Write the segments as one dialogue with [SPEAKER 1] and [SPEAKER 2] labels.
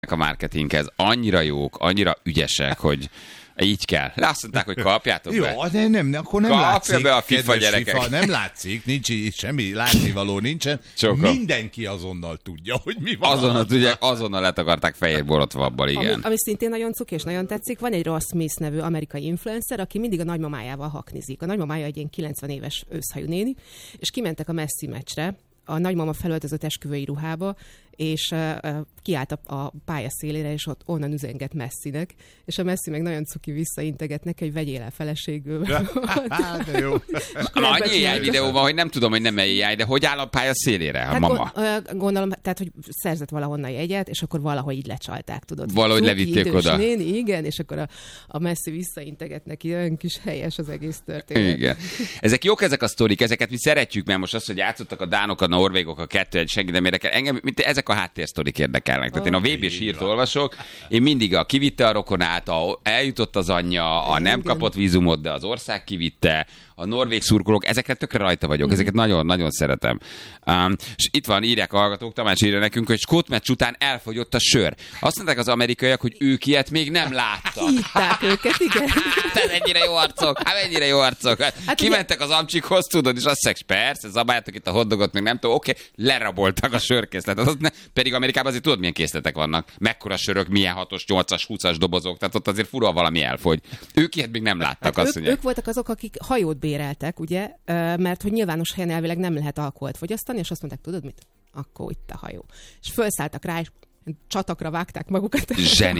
[SPEAKER 1] a marketinghez. Annyira jók, annyira ügyesek, hogy így kell. Azt mondták, hogy kapjátok be.
[SPEAKER 2] Jó, de nem, akkor nem látszik.
[SPEAKER 1] Be a FIFA gyerekek.
[SPEAKER 2] FIFA, nem látszik, nincs így semmi látnivaló nincsen.
[SPEAKER 1] Sokan.
[SPEAKER 2] Mindenki azonnal tudja, hogy mi van.
[SPEAKER 1] Azonnal letakarták fehér borotvabbal, igen.
[SPEAKER 3] Ami szintén nagyon cuki és nagyon tetszik, van egy Ross Smith nevű amerikai influencer, aki mindig a nagymamájával haknizik. A nagymamája egy ilyen 90 éves őszhajú néni, és kimentek a Messi meccsre, a nagymama felöltözött esküvői ruhába, és kiállt a pálya szélére, és ott onnan üzenget Messinek, és a Messi meg nagyon cuki visszainteget neki, hogy vegyél el feleségül.
[SPEAKER 2] De jó.
[SPEAKER 1] Annyi AI videó van, hogy nem tudom, hogy nem AI, de hogy áll a pálya szélére a mama?
[SPEAKER 3] Gondolom, tehát, hogy szerzett valahonnan jegyet, és akkor valahogy így lecsalták, tudod.
[SPEAKER 1] Valahogy levitték oda.
[SPEAKER 3] Néni, igen, és akkor a Messi visszainteget neki, olyan kis helyes az egész történet.
[SPEAKER 1] Igen. Ezek jók, ezek a sztorik, ezeket mi szeretjük, mert most az, hogy játszottak a dánok, a norvégok, a 2-1, senki nem érdekel. Engem ezek a háttérsztorik érdekelnek. Tehát én a VB-s hírt olvasok, én mindig kivitte a rokonát, eljutott az anyja, a nem kapott vízumot, de az ország kivitte, a norvég szurkolók, ezekre tökre rajta vagyok, ezeket nagyon-nagyon szeretem. És itt van, írják a hallgatók, Tamás írja nekünk, hogy Skót meccs után elfogyott a sör. Azt mondták az amerikaiak, hogy ők ilyet még nem láttak.
[SPEAKER 3] Hívták őket, igen.
[SPEAKER 1] Tehát ennyire jó arcok. Kimentek az amcsikhoz, tudod, és azt mondják, persze, zabáljátok itt a hotdogot, még nem tudom, oké, leraboltak a sörkészletet. Pedig Amerikában azért tudod, milyen készletek vannak. Mekkora sörök, milyen 6-os, 8-as, 20-as dobozok, tehát ott azért fura valami elfogy. Ők ilyet még nem láttak, azt mondják.
[SPEAKER 3] Ők voltak azok, akik hajót béreltek, ugye, mert hogy nyilvános helyen elvileg nem lehet alkoholt fogyasztani, és azt mondták, tudod mit? Akkor itt a hajó. És felszálltak rá, és csatakra vágták magukat.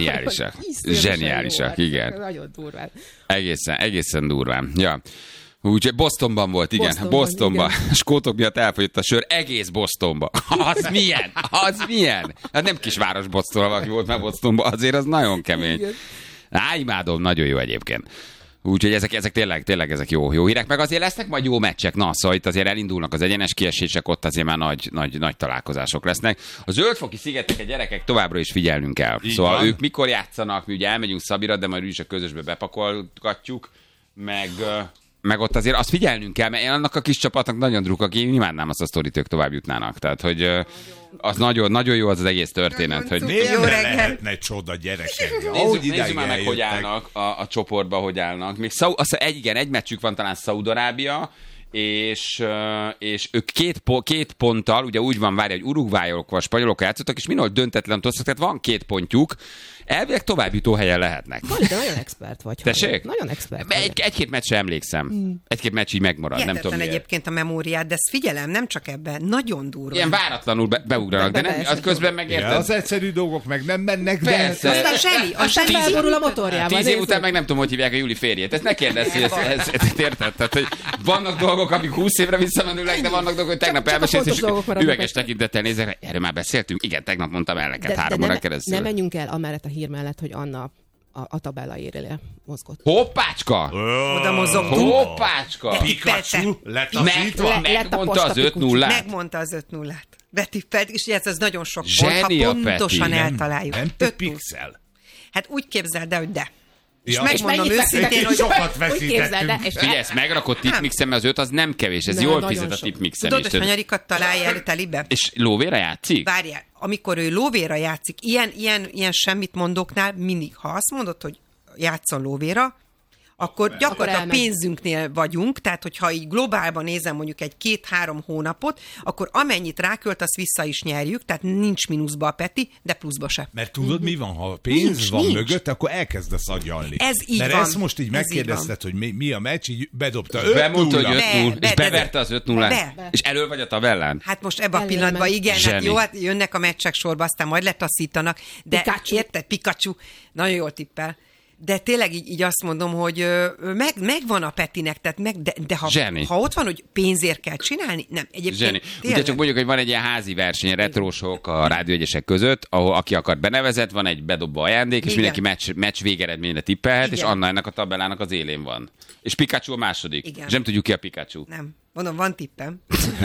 [SPEAKER 1] Zseniálisak, igen.
[SPEAKER 3] Nagyon durván.
[SPEAKER 1] Egészen durván. Ja. Úgyhogy Bostonban volt, igen. Bostonban. Skótok miatt elfogyott a sör egész Bostonba. Az milyen? Hát nem kisváros Boston, valaki volt már Bostonban, azért az nagyon kemény. Imádom, nagyon jó egyébként. Úgyhogy ezek tényleg ezek jó hírek, meg azért lesznek majd jó meccsek. Na, szóval itt azért elindulnak az egyenes kiesések, ott azért már nagy találkozások lesznek. A Zöldfoki szigeteket, gyerekek, továbbra is figyelnünk kell. Így szóval van. Ők mikor játszanak, mi ugye elmegyünk Szabira, de majd úgyis a közösbe bepakolgatjuk, meg ott azért azt figyelnünk kell, mert én annak a kis csapatnak nagyon drukak, én imádnám azt a sztorit, ők tovább jutnának. Tehát, hogy az nagyon jó az egész történet. Hogy
[SPEAKER 2] miért lehetne csoda gyerekek?
[SPEAKER 1] Nézzük már meg, hogy állnak a csoportba, hogy állnak. Még egy meccsük van talán Szaúd-Arábia, és ők két ponttal, ugye úgy van, várja, hogy Uruguayokkal, spanyolokkal játszottak, és minől döntetlen tosztak, tehát van 2 pontjuk, elvileg továbbjutó helyen lehetnek.
[SPEAKER 3] De nagyon expert vagy.
[SPEAKER 1] Tessék?
[SPEAKER 3] Nagyon expert.
[SPEAKER 1] Egy-két meccsre emlékszem. Egy-két meccs így megmarad.
[SPEAKER 4] Hihetetlen,
[SPEAKER 1] nem tudom miért.
[SPEAKER 4] Egyébként a memóriád, de ezt figyelem, nem csak ebben, nagyon durva.
[SPEAKER 1] Ilyen váratlanul beugranak, de nem, az közben megérted.
[SPEAKER 2] Ja, az egyszerű dolgok meg nem mennek,
[SPEAKER 1] persze.
[SPEAKER 2] de...
[SPEAKER 4] Aztán
[SPEAKER 3] felborul a motorjával.
[SPEAKER 1] 10 év után meg nem tudom, hogy hívják a Júli férjét. Ezt ne kérdezz, hogy ezt érted? Tehát, hogy vannak dolgok, amik 20 évre visszamenőleg, de vannak dolgok, hogy tegnap elmesélsz, és üveges tekintettel nézek, erről már beszéltünk. Igen, tegnap mondtam el neked 3 óra keresztül.
[SPEAKER 3] Ne menjünk el amellett a hír mellett, hogy Anna a tabella érélye mozgott.
[SPEAKER 1] Hoppácska!
[SPEAKER 4] Oda mozogtunk.
[SPEAKER 1] Hoppácska!
[SPEAKER 2] Pikachu letaszítva.
[SPEAKER 1] Megmondta az 5-0-át.
[SPEAKER 4] Megmondta az 5-0-át. Betippelt, és ez nagyon sok pont, ha pontosan eltaláljuk.
[SPEAKER 2] Nem pixel.
[SPEAKER 4] Hát úgy képzeld el, hogy de. És
[SPEAKER 2] Ja.
[SPEAKER 4] megmondom őszintén, hogy
[SPEAKER 2] sokat veszítettünk.
[SPEAKER 1] Figyelj, ezt megrakott tipmixen, mert az 5 az nem kevés, ez jól fizet a tipmixen.
[SPEAKER 4] Tudod, hogy hanyarikat találja el telibe?
[SPEAKER 1] És lóvéra játszik?
[SPEAKER 4] Várjál, amikor ő lóvéra játszik, ilyen semmit mondóknál mindig, ha azt mondod, hogy játszon lóvéra, akkor gyakorlatilag a pénzünknél vagyunk, tehát hogyha így globálban nézem mondjuk egy 2-3 hónapot, akkor amennyit rákölt, azt vissza is nyerjük, tehát nincs mínuszba a Peti, de pluszba se.
[SPEAKER 2] Mert tudod, mi van, ha pénz van mögött, akkor elkezdesz agyalni.
[SPEAKER 4] Ez így
[SPEAKER 2] mert
[SPEAKER 4] van.
[SPEAKER 2] ezt most így megkérdezted, hogy mi a meccs, így bedobta 5-0.
[SPEAKER 1] Bemondta, hogy 5-0, és beverte az 5-0-át. És elő vagy a tabellán?
[SPEAKER 4] Hát most ebben a pillanatban igen, hát jó, hát jönnek a meccsek sorba, aztán majd letaszítanak, de érted, Pikachu, nagyon jól tippel. De tényleg így azt mondom, hogy megvan a Petinek, tehát de ha ott van, hogy pénzért kell csinálni, nem. Egyébként
[SPEAKER 1] ugye csak mondjuk, hogy van egy ilyen házi verseny, retrósok a rádióegyesek között, ahol aki akar benevezett, van egy bedobva ajándék, és mindenki meccs végeredményre tippelhet, igen. És Anna ennek a tabellának az élén van. És Pikachu a második. Igen. És nem tudjuk ki a Pikachu.
[SPEAKER 4] Nem. Mondom, van tippem.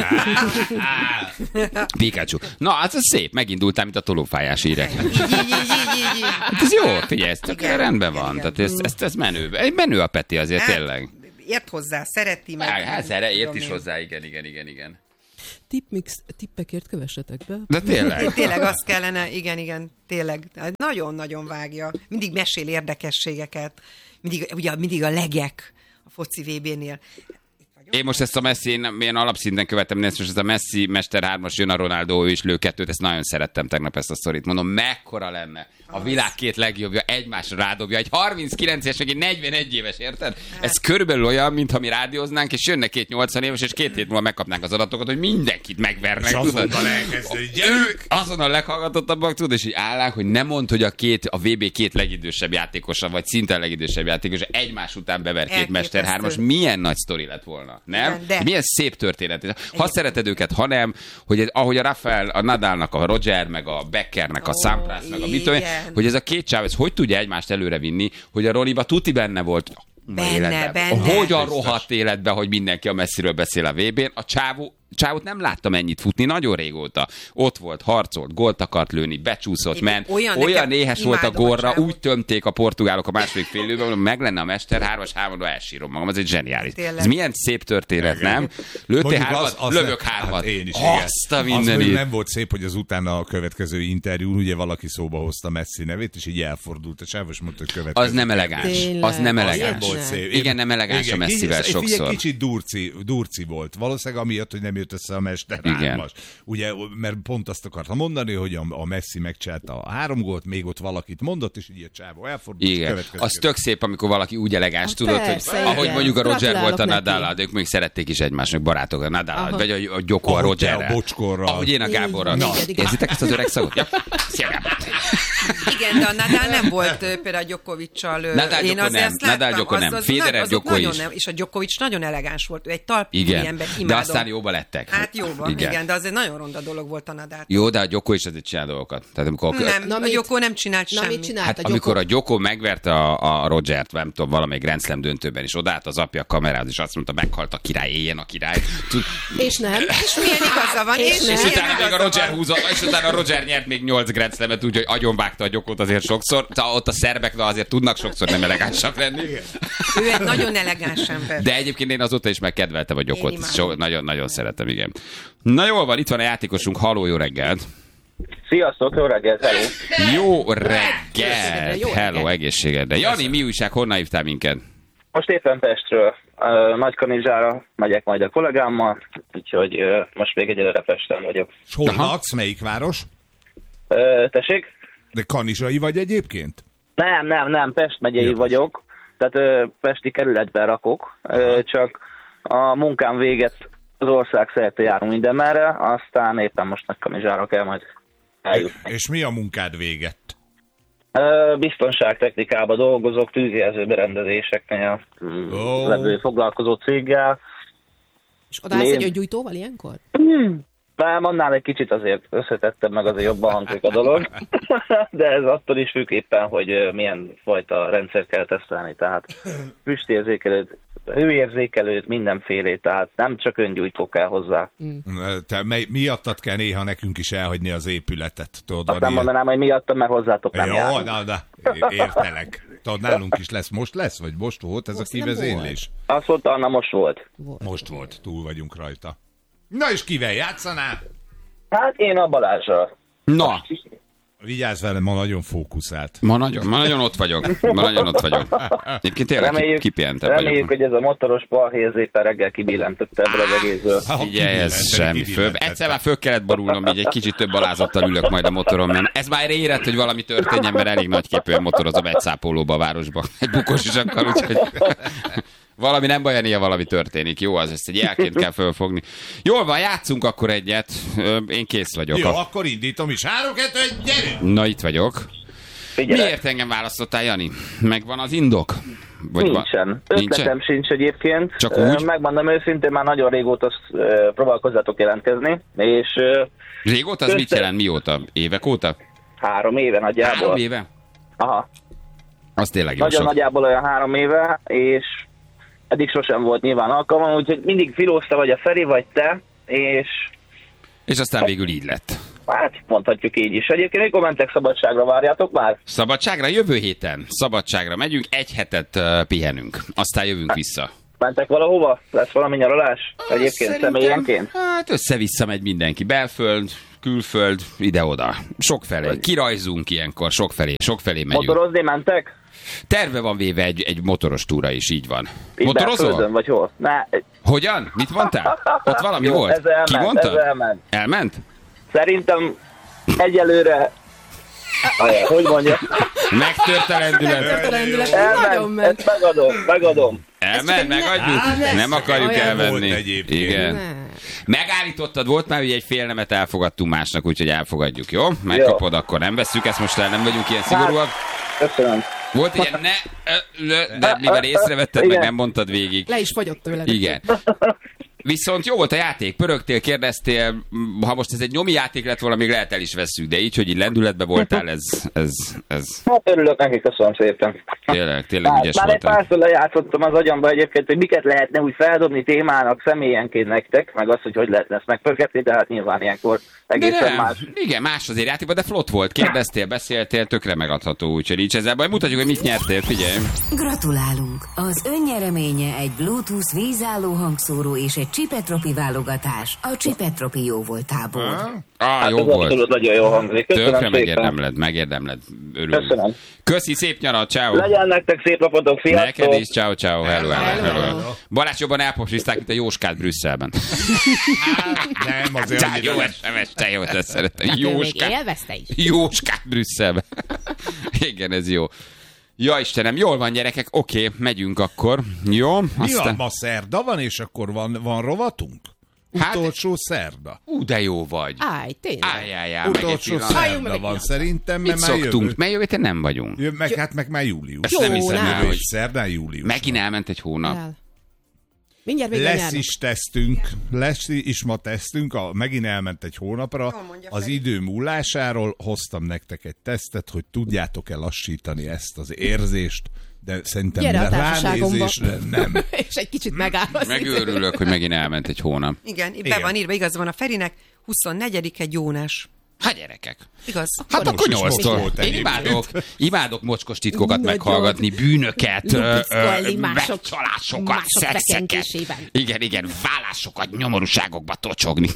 [SPEAKER 1] Pikachu. Na, hát ez szép. Megindultál, mint a tolófájás hírek. Ez jó, figyelj, ez tök rendben van. Igen. Tehát ez menő. Menő a Peti azért tényleg.
[SPEAKER 4] Ért hozzá, szereti meg.
[SPEAKER 1] Hát ért is hozzá, igen.
[SPEAKER 3] Tippekért kövessetek be.
[SPEAKER 1] De tényleg.
[SPEAKER 4] Tényleg azt kellene, igen, tényleg. Nagyon-nagyon vágja. Mindig mesél érdekességeket. Mindig a legek a foci VB-nél.
[SPEAKER 1] Én most ezt a Messi, én alapszinten követem, most ez a Messi Mester 3-as, jön a Ronaldo, ő is lő 2-t, ezt nagyon szerettem tegnap ezt a sztorit. Mondom, mekkora lenne a világ két legjobbja egymásra rádobja. Egy 39-es, meg egy 41 éves, érted? Ez körülbelül olyan, mintha mi rádióznánk, és jönne két 80 éves, és 2 hét múlva megkapnánk az adatokat, hogy mindenkit megvernek.
[SPEAKER 2] És azonnal elkezdeni,
[SPEAKER 1] ők azonnal leghallgatottabbak, tudod, és így állnánk, hogy nem mondd, hogy a VB két legidősebb játékosa, vagy szinte legidősebb játékosa egymás után bever két Mester 3-as. Milyen nagy sztori lett volna, nem?
[SPEAKER 4] De.
[SPEAKER 1] Milyen szép történet. Ha szereted őket, hanem, hogy ahogy a Rafael, a Nadalnak, a Roger, meg a Beckernek, a Sampras, meg a mit, hogy ez a két csáv, ez hogy tudja egymást előre vinni, hogy a Roniba tuti benne volt.
[SPEAKER 4] Benne.
[SPEAKER 1] Hogyan rohadt életbe, hogy mindenki a Messiről beszél a VB-n. A csávót nem láttam ennyit futni nagyon régóta. Ott volt, harcolt, gólt akart lőni, becsúszott, ment. Olyan éhes volt a górra, úgy tömték a portugálok a második fél időben, hogy meg lenne a Mester 3-as, 3-ban elsírom magam. Ez egy zseniális. Ez milyen szép történet, nem? Lőttél 3-at, lövök 3-at.
[SPEAKER 2] Hát én is,
[SPEAKER 1] azt a mindenit.
[SPEAKER 2] Az nem volt szép, hogy az utána a következő interjún ugye valaki szóba hozta Messi nevét, és így elfordult a csáv, és mondta, hogy következő.
[SPEAKER 1] Az nem elegáns. Az nem elegáns. Igen, nem elegáns a Messivel sokszor.
[SPEAKER 2] Kicsit durci volt. Valószínűleg amiatt, hogy nem jött össze a Mester 3-as. Ugye, mert pont azt akartam mondani, hogy a Messi megcsinálta a 3 gólt, még ott valakit mondott, és így a csávó elfordult.
[SPEAKER 1] Igen, az tök szép, amikor valaki úgy elegáns, tudod, persze, hogy ahogy mondjuk a Roger volt a Nadal, ők még szerették is egymásnak, barátok a Nadal, vagy a Gyoko a Rogerrel.
[SPEAKER 2] A Bocskorral.
[SPEAKER 1] Ahogy én a Gáborral. Érzitek ezt az öreg szagot? Ja. Szia, Gábor.
[SPEAKER 4] Igen, de a Nadal nem volt például Djokoviccal.
[SPEAKER 1] Nadal Djoko nem. Federer Djoko is.
[SPEAKER 4] És a Djokovic nagyon elegáns volt. Ő egy talpú ember, imádom.
[SPEAKER 1] De aztán jóba lettek.
[SPEAKER 4] Hát jóba, igen, de az egy nagyon ronda dolog volt a Nadal.
[SPEAKER 1] Jó, de a Djoko is azért csinál dolgokat. Tehát amikor
[SPEAKER 4] a Djoko nem csinált semmit.
[SPEAKER 1] Hát amikor a Djoko megverte a Rogert, nem tudom, valamelyik Grand Slam döntőben, és odállt az apja a kamerához, és azt mondta, meghalt a király, éljen a király.
[SPEAKER 3] És nem.
[SPEAKER 4] És milyen igaza van,
[SPEAKER 1] és utána még a Roger húzott, és utána a Roger nyert még 8 Grand Slamet, úgyhogy agyonvágta a Djokót azért sokszor. Ott a szerbek azért tudnak sokszor nem elegánsak lenni.
[SPEAKER 4] Ő egy nagyon elegáns ember.
[SPEAKER 1] De egyébként én azóta is megkedveltem a Djokót. Nagyon szeretem, igen. Na jól van, itt van a játékosunk. Halló, jó reggelt!
[SPEAKER 5] Sziasztok, jó reggelt, hello!
[SPEAKER 1] Jó reggelt! Hello, egészségedre. Jani, mi újság, honnan hívtál minket?
[SPEAKER 5] Most éppen Pestről, Nagykanizsára megyek majd a kollégámmal, úgyhogy most még egyelőre Pesten vagyok.
[SPEAKER 2] És hol laksz? Melyik város?
[SPEAKER 5] Tessék?
[SPEAKER 2] De kanizsai vagy egyébként?
[SPEAKER 5] Nem, Pest megyei vagyok, tehát pesti kerületben rakok, csak a munkám véget az ország szerte járunk mindenmerre, aztán éppen most Nagykanizsára kell majd eljutni.
[SPEAKER 2] És mi a munkád véget?
[SPEAKER 5] Biztonságtechnikában dolgozok, tűzjelző berendezéseknél, levő foglalkozó céggel.
[SPEAKER 3] És odaállsz egy öngyújtóval ilyenkor?
[SPEAKER 5] Nem, annál egy kicsit azért összetettem, meg azért jobban hangzik a dolog, de ez attól is függ éppen, hogy milyen fajta rendszer kell tesztelni, tehát füstérzékelőt, hőérzékelőt, mindenfélét, tehát nem csak öngyújtó kell hozzá.
[SPEAKER 2] Te miattad kell néha nekünk is elhagyni az épületet, tudod?
[SPEAKER 5] Azt nem mondanám, hogy miattam, mert hozzátok nem járunk.
[SPEAKER 2] Jó, értelek. Tudod, nálunk is lesz. Most lesz? Vagy most volt ez most a kivezénylés?
[SPEAKER 5] Azt mondta, Anna, most volt.
[SPEAKER 2] Most volt. Túl vagyunk rajta. Na és kivel játszanál?
[SPEAKER 5] Hát én a Balázsral.
[SPEAKER 1] Na.
[SPEAKER 2] Vigyázz velem, ma nagyon fókuszált.
[SPEAKER 1] Ma nagyon ott vagyok. Egyébként tényleg kipihentebb vagyok.
[SPEAKER 5] Reméljük, hogy ez a motoros balhéz éppen reggel kibillentette ebből az egészből.
[SPEAKER 1] Figyelj, ez semmi főbb. Egyszer már föl kellett borulnom, így egy kicsit több alázattal ülök majd a motorom, nem? Ez már érett, hogy valami történjen, mert elég nagyképűen motorozom egy szápolóba a városba. Egy bukós isakkal, úgyhogy... Valami nem baj, néha valami történik. Jó, az ezt egy jelként kell fölfogni. Jól van, játszunk akkor egyet. Én kész vagyok.
[SPEAKER 2] Jó, akkor indítom is. 3-2-1, gyerünk!
[SPEAKER 1] Na, itt vagyok.
[SPEAKER 5] Figyelek.
[SPEAKER 1] Miért engem választottál, Jani? Megvan az indok?
[SPEAKER 5] Vagy nincsen. Ötletem sincs egyébként.
[SPEAKER 1] Csak úgy?
[SPEAKER 5] Megmondom őszintén, már nagyon régóta próbálkozzatok jelentkezni. És,
[SPEAKER 1] régóta? Az mit jelent? Mióta? Évek óta?
[SPEAKER 5] 3 éve nagyjából.
[SPEAKER 1] 3 éve?
[SPEAKER 5] Aha.
[SPEAKER 1] Az tényleg jó
[SPEAKER 5] nagyon
[SPEAKER 1] sok.
[SPEAKER 5] Nagyjából olyan 3 éve, és eddig sosem volt nyilván alkalmam, úgyhogy mindig filózta vagy a Feri, vagy te,
[SPEAKER 1] és aztán végül így lett.
[SPEAKER 5] Hát mondhatjuk így is. Egyébként mikor mentek szabadságra, várjátok már?
[SPEAKER 1] Szabadságra? Jövő héten. Szabadságra megyünk, 1 hetet pihenünk. Aztán jövünk vissza.
[SPEAKER 5] Mentek valahova? Lesz valami nyaralás? Egyébként személyenként?
[SPEAKER 1] Hát össze-vissza megy mindenki. Belföld, külföld, ide-oda. Sokfelé. Kirajzunk ilyenkor, sokfelé megyünk.
[SPEAKER 5] Motorozni mentek?
[SPEAKER 1] Terve van véve egy motoros túra is, így van.
[SPEAKER 5] Itt
[SPEAKER 1] Motorozol?
[SPEAKER 5] Belföldön, vagy hol?
[SPEAKER 1] Hogyan? Mit mondtál? Ott valami
[SPEAKER 5] Jó,
[SPEAKER 1] volt?
[SPEAKER 5] ez
[SPEAKER 1] Ki mondta?
[SPEAKER 5] elment.
[SPEAKER 1] Elment?
[SPEAKER 5] Szerintem egyelőre... Hogy mondja?
[SPEAKER 1] Megtört a lendület.
[SPEAKER 3] Nagyon
[SPEAKER 5] Elment,
[SPEAKER 3] ment.
[SPEAKER 5] ezt megadom.
[SPEAKER 1] Elment, megadjuk? Nem akarjuk elvenni.
[SPEAKER 2] egyébként.
[SPEAKER 1] Igen. Megállítottad, volt már, hogy egy fél nemet elfogadtunk másnak, úgyhogy elfogadjuk, jó? Megkapod, akkor nem vesszük ezt most el, nem vagyunk ilyen szigorúak.
[SPEAKER 5] Köszönöm.
[SPEAKER 1] Volt ilyen de mivel észrevetted, meg
[SPEAKER 5] Igen.
[SPEAKER 1] nem mondtad végig.
[SPEAKER 3] Le is fogyott tőle.
[SPEAKER 1] Igen. Viszont jó volt a játék, pörögtél, kérdeztél, ha most ez egy nyomi játék lett volna, még lehet el is vesszük, de így, hogy így lendületben voltál, ez
[SPEAKER 5] Hát örülök neki, köszönöm szépen.
[SPEAKER 1] tényleg ügyes
[SPEAKER 5] Már egy
[SPEAKER 1] voltál.
[SPEAKER 5] párszor lejátszottam az agyamba egyébként, hogy miket lehetne úgy feldobni témának személyenként nektek, meg az, hogy lehetne ezt megpörgetni, de hát nyilván ilyenkor egészen más.
[SPEAKER 1] Igen, más azért játékban, de flott volt. Kérdeztél, beszéltél, tökre megadható, úgyhogy nincs ezzel baj. Mutatjuk, hogy mit nyertél, figyelj.
[SPEAKER 6] Gratulálunk! Az önnyereménye egy Bluetooth vízálló hangszóró és egy Csipetropi válogatás a Csipetropi jóvoltából.
[SPEAKER 5] Hát
[SPEAKER 1] Jó
[SPEAKER 5] ez
[SPEAKER 1] volt.
[SPEAKER 5] abszolút nagyon jól hangzik.
[SPEAKER 1] Tökre
[SPEAKER 5] Köszönöm szépen.
[SPEAKER 1] megérdemled. Örülünk.
[SPEAKER 5] Köszönöm.
[SPEAKER 1] Köszi, szép nyarat, ciao.
[SPEAKER 5] Legyen nektek szép napotok, sziasztok!
[SPEAKER 1] Neked is, ciao, hello. Balázs jobban elpopsizták, mint a Jóskát Brüsszelben.
[SPEAKER 2] Nem, azért
[SPEAKER 1] Csá,
[SPEAKER 2] annyira
[SPEAKER 1] jó
[SPEAKER 2] nem.
[SPEAKER 1] SMS, te jó, ezt szeretem.
[SPEAKER 3] Még
[SPEAKER 1] Jóskát.
[SPEAKER 3] élvezte is.
[SPEAKER 1] Jóskát Brüsszelben. Igen, ez jó. Ja, Istenem, jól van, gyerekek, oké, megyünk akkor. Jó,
[SPEAKER 2] Mi van, ma szerda van, és akkor van rovatunk?
[SPEAKER 1] Hát-
[SPEAKER 2] Utolsó szerda.
[SPEAKER 1] De jó vagy.
[SPEAKER 3] Áj, tényleg.
[SPEAKER 1] Ájjájá,
[SPEAKER 2] Utolsó
[SPEAKER 3] Halljunk meg
[SPEAKER 2] szerda
[SPEAKER 3] egy
[SPEAKER 2] van
[SPEAKER 3] pillanat.
[SPEAKER 2] szerintem,
[SPEAKER 1] Mit
[SPEAKER 2] mert már
[SPEAKER 1] szoktunk?
[SPEAKER 2] jövő.
[SPEAKER 1] Mert jövő héten nem vagyunk.
[SPEAKER 2] Meg már július.
[SPEAKER 1] Ezt nem
[SPEAKER 3] Jó,
[SPEAKER 1] hiszem
[SPEAKER 3] nem.
[SPEAKER 1] el,
[SPEAKER 2] Jövő
[SPEAKER 1] hogy
[SPEAKER 2] szerdán július.
[SPEAKER 1] megint elment egy hónap.
[SPEAKER 3] El. Mindjárt vége a
[SPEAKER 2] Lesz
[SPEAKER 3] nyárnak.
[SPEAKER 2] is tesztünk, lesz is ma tesztünk, megint elment egy hónapra.
[SPEAKER 4] Jól mondja
[SPEAKER 2] Az
[SPEAKER 4] Feri.
[SPEAKER 2] idő múlásáról hoztam nektek egy tesztet, hogy tudjátok-e lassítani ezt az érzést, de szerintem
[SPEAKER 3] Gyere a társaságomba.
[SPEAKER 2] ránézésre nem.
[SPEAKER 3] És egy kicsit megáll az idő.
[SPEAKER 1] Megőrülök, hogy megint elment egy hónap.
[SPEAKER 4] Igen, itt be
[SPEAKER 2] Igen.
[SPEAKER 4] van írva, igaz van a Ferinek, 24-e Jónás.
[SPEAKER 1] Hát gyerekek.
[SPEAKER 4] Igaz?
[SPEAKER 1] Hát
[SPEAKER 2] Most
[SPEAKER 1] akkor
[SPEAKER 2] is most
[SPEAKER 1] 8-tól.
[SPEAKER 2] volt
[SPEAKER 1] Én
[SPEAKER 2] egyébként.
[SPEAKER 1] imádok mocskos titkokat
[SPEAKER 3] Nagyon.
[SPEAKER 1] meghallgatni, bűnöket,
[SPEAKER 3] Lupiszkolni
[SPEAKER 1] megcsalásokat,
[SPEAKER 3] mások
[SPEAKER 1] szexeket.
[SPEAKER 3] rekentésében.
[SPEAKER 1] Igen, vállásokat, nyomorúságokba tocsogni.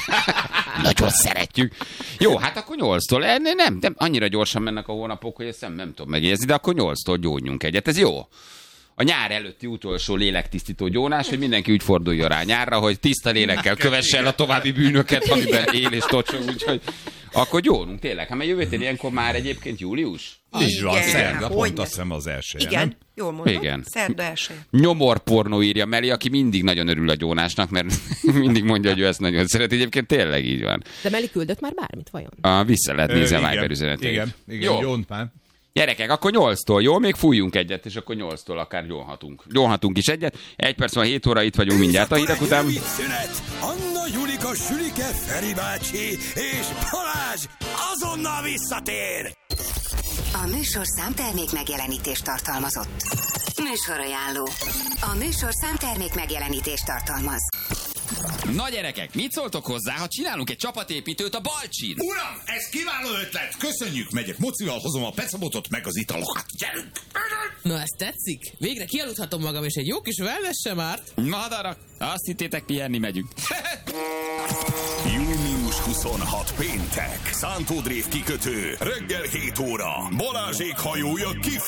[SPEAKER 1] Nagyon szeretjük. Jó, hát akkor 8-tól. Nem, annyira gyorsan mennek a hónapok, hogy ezt nem tudom megérzni, de akkor 8-tól gyógyjunk egyet. Ez jó. A nyár előtti utolsó lélektisztító gyónás, hogy mindenki úgy forduljon rá nyárra, hogy tiszta lélekkel kövesse el a további bűnöket, amiben él és tocsog, úgyhogy akkor gyónunk tényleg. Hát mert jövő héten ilyenkor már egyébként július?
[SPEAKER 2] Így van,
[SPEAKER 4] Igen,
[SPEAKER 2] szerda, pont
[SPEAKER 4] hogyne.
[SPEAKER 2] azt hiszem az elsője,
[SPEAKER 4] Igen,
[SPEAKER 2] nem?
[SPEAKER 4] jól mondom.
[SPEAKER 1] Igen.
[SPEAKER 4] Szerda elsője.
[SPEAKER 1] Nyomorpornó írja Meli, aki mindig nagyon örül a gyónásnak, mert mindig mondja, hogy ő ezt nagyon szereti. Egyébként tényleg így van.
[SPEAKER 3] De Meli küldött már bármit, vajon?
[SPEAKER 1] Vissza lehet nézni a
[SPEAKER 2] Igen,
[SPEAKER 1] Viber üzeneteit.
[SPEAKER 2] Igen,
[SPEAKER 1] Jó.
[SPEAKER 2] Jont már.
[SPEAKER 1] Gyerekek, akkor 8-tól, jó? Még fújjunk egyet, és akkor 8-tól akár gyónhatunk. Gyónhatunk is egyet. 1 perc van 7 óra, itt vagyunk mindjárt a hírek után.
[SPEAKER 7] Szünet. Anna, Julika, Sülike, Feri bácsi és Balázs azonnal visszatér!
[SPEAKER 6] A műsorszám termék megjelenítést tartalmazott. Műsorajánló. A műsorszám termék megjelenítést tartalmaz.
[SPEAKER 1] Na gyerekek, mit szóltok hozzá, ha csinálunk egy csapatépítőt a Balcsin?
[SPEAKER 7] Uram, ez kiváló ötlet! Köszönjük, megyek mocival, hozom a pecabotot meg az italokat. Gyerünk!
[SPEAKER 8] Na, ez tetszik? Végre kialudhatom magam, és egy jó kis wellness sem árt.
[SPEAKER 1] Madarak, azt hittétek, pihenni megyünk.
[SPEAKER 7] Június 26 péntek. Szántódrév kikötő. Reggel 7 óra. Balázsék hajója